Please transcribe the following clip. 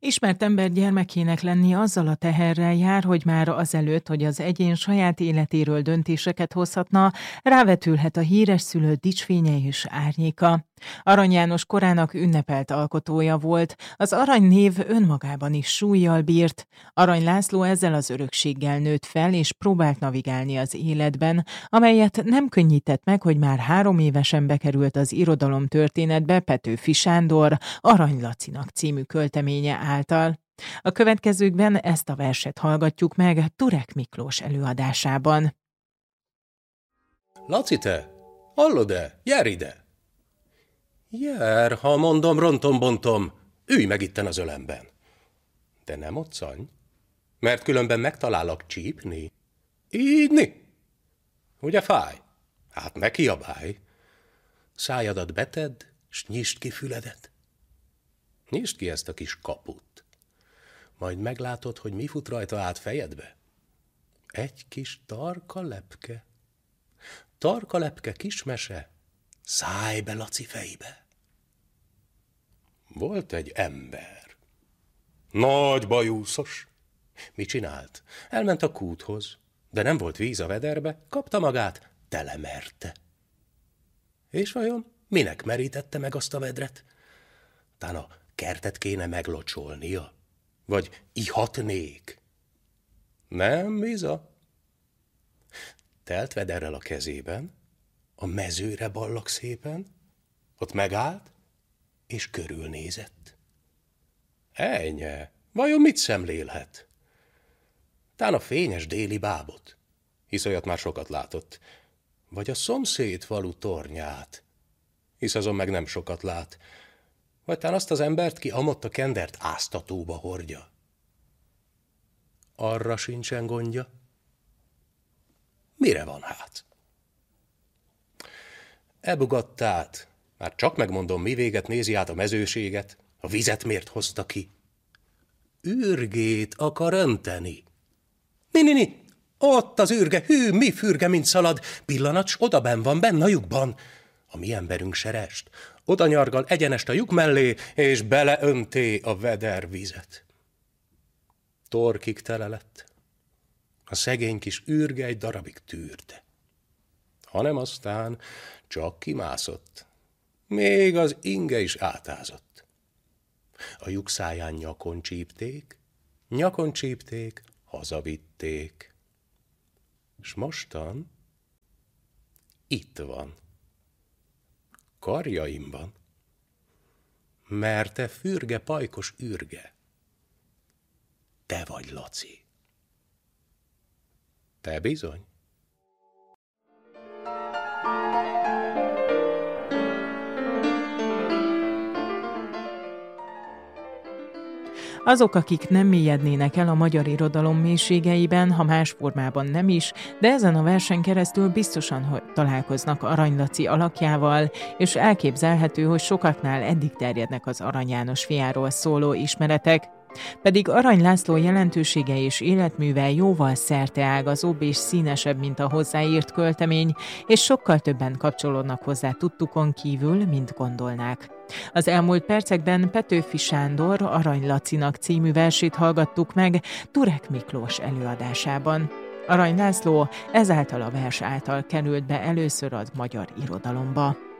Ismert ember gyermekének lenni azzal a teherrel jár, hogy már azelőtt, hogy az egyén saját életéről döntéseket hozhatna, rávetülhet a híres szülő dicsfénye és árnyéka. Arany János korának ünnepelt alkotója volt, az Arany név önmagában is súllyal bírt. Arany László ezzel az örökséggel nőtt fel, és próbált navigálni az életben, amelyet nem könnyített meg, hogy már 3 évesen bekerült az irodalomtörténetbe Petőfi Sándor Arany Lacinak című költeménye által. A következőkben ezt a verset hallgatjuk meg Turek Miklós előadásában. Laci, te? Hallod-e? Jár ide! Jár, ha mondom, rontom-bontom, ülj meg itten az ölemben. De nem otszany, mert különben megtalállak csípni. Ígyni? Ugye fáj? Hát ne kiabálj. Szájadat betedd, s nyisd ki füledet. Nyisd ki ezt a kis kaput. Majd meglátod, hogy mi fut rajta át fejedbe. Egy kis tarka lepke. Tarka lepke kismese. Szállj be Laci fejbe. Volt egy ember. Nagy bajuszos. Mit csinált? Elment a kúthoz, de nem volt víz a vederbe, kapta magát, telemerte. És vajon minek merítette meg azt a vedret? Tán a kertet kéne meglocsolnia? Vagy ihatnék? Nem, biza. Telt vederrel a kezében, a mezőre ballak szépen, ott megállt, és körülnézett. Ennyi, vajon mit szemlélhet? Tán a fényes déli bábot, hisz olyat már sokat látott, vagy a szomszéd falu tornyát, hisz azon meg nem sokat lát, vagy tán azt az embert, ki amott a kendert áztatóba hordja. Arra sincsen gondja. Mire van hát? Ebugattát, már csak megmondom, mi véget nézi át a mezőséget, a vizet miért hozta ki. Ürgét akar önteni. Ni, ott az ürge, hű, mi fürge, mint szalad, pillanat, s odabenn van, benn a lyukban. A mi emberünk serest, oda nyargal egyenest a lyuk mellé, és beleönté a veder vizet. Torkig tele lett. A szegény kis ürge egy darabig tűrte. Hanem aztán csak kimászott. Még az inge is átázott. A lyuk száján nyakon csípték, hazavitték. S mostan itt van, karjaimban, mert te fürge, pajkos ürge, te vagy Laci. Te bizony. Azok, akik nem mélyednének el a magyar irodalom mélységeiben, ha más formában nem is, de ezen a versen keresztül biztosan, hogy találkoznak Arany Laci alakjával, és elképzelhető, hogy sokaknál eddig terjednek az Arany János fiáról szóló ismeretek. Pedig Arany László jelentősége és életműve jóval szerteágazóbb és színesebb, mint a hozzáírt költemény, és sokkal többen kapcsolódnak hozzá tudtukon kívül, mint gondolnák. Az elmúlt percekben Petőfi Sándor Arany Lacinak című versét hallgattuk meg Turek Miklós előadásában. Arany László ezáltal a vers által került be először a magyar irodalomba.